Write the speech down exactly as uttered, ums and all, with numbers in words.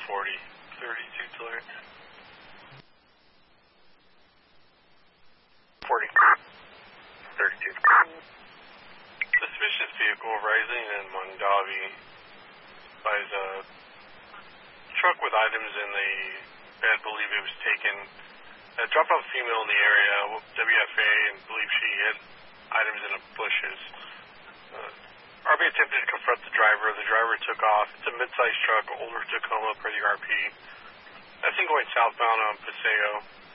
forty, thirty-two to alert. forty. thirty-two. Suspicious vehicle rising in Mondavi by a truck with items in the bed, believe it was taken. A drop-off female in the area, W F A, and believe she hid items in the bushes. Uh, R B attempted to confront the driver. The driver took off. It's a mid-sized truck, older Tacoma per the R P. I think going southbound on Paseo.